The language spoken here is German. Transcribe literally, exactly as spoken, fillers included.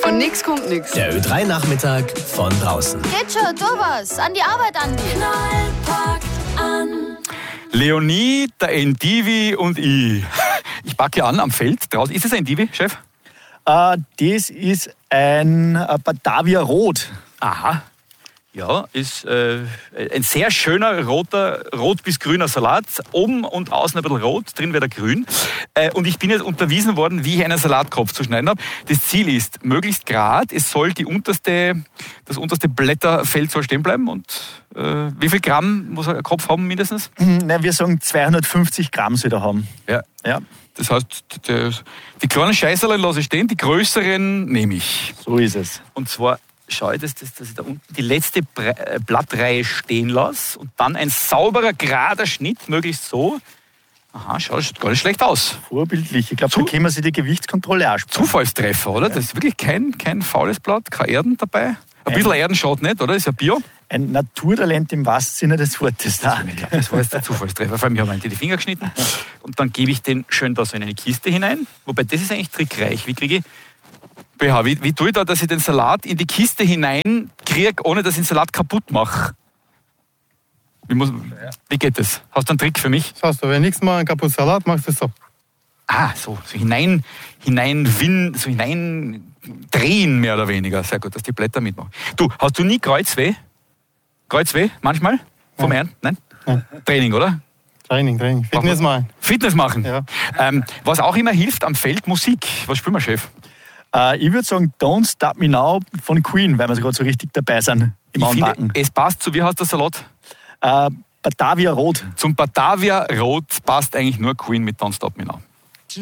Von nix kommt nix. Der Ö drei Nachmittag von draußen. Geht schon, tu was. An die Arbeit, Andi. Knall packt an. Leonie, der Endivi und ich. Ich packe an am Feld draußen. Ist es ein Endivi, Chef? Äh, das ist ein äh, Batavia Rot. Aha. Ja, ist äh, ein sehr schöner roter, rot bis grüner Salat. Oben und außen ein bisschen rot, drin wird er grün. Äh, und ich bin jetzt unterwiesen worden, wie ich einen Salatkopf zu schneiden habe. Das Ziel ist, möglichst gerade, es soll die unterste, das unterste Blätterfeld soll stehen bleiben. Und äh, wie viel Gramm muss ein Kopf haben mindestens? Mhm, na, wir sagen zweihundertfünfzig Gramm soll er haben. Ja. Ja. Das heißt, die, die kleinen Scheißerle lasse ich stehen, die größeren nehme ich. So ist es. Und zwar schaue ich, dass, dass, dass ich da unten die letzte Bre- Blattreihe stehen lasse und dann ein sauberer, gerader Schnitt, möglichst so. Aha, schau, das schaut gar nicht schlecht aus. Vorbildlich. Ich glaube, Zu- da können wir sich die Gewichtskontrolle ansparen. Zufallstreffer, oder? Das ist wirklich kein, kein faules Blatt, kein Erden dabei. Ein bisschen Erden schaut nicht, oder? Das ist ja Bio. Ein Naturtalent im wahrsten Sinne des Wortes. Da. Das war jetzt der Zufallstreffer. Vor allem, ich habe die Finger geschnitten. Und dann gebe ich den schön da so in eine Kiste hinein. Wobei, das ist eigentlich trickreich. Wie kriege ich... B H, wie, wie tue ich da, dass ich den Salat in die Kiste hinein kriege, ohne dass ich den Salat kaputt mache? Wie, muss, wie geht das? Hast du einen Trick für mich? Schaust du, wenn nichts mal einen kaputten Salat machst, du so. Ah, so, so hinein, hinein, win, so hinein drehen, mehr oder weniger. Sehr gut, dass die Blätter mitmachen. Du, hast du nie Kreuzweh? Kreuzweh, manchmal? Vom Nein. Ernten? Nein? Nein. Training, oder? Training, Training. Fitness machen. Fitness machen. Ja. Ähm, was auch immer hilft am Feld, Musik. Was spielen wir, Chef? Äh, ich würde sagen, Don't Stop Me Now von Queen, weil wir so gerade so richtig dabei sind im Ich finde, Anbacken. es passt zu, wie heißt der Salat? Äh, Batavia Rot. Zum Batavia Rot passt eigentlich nur Queen mit Don't Stop Me Now.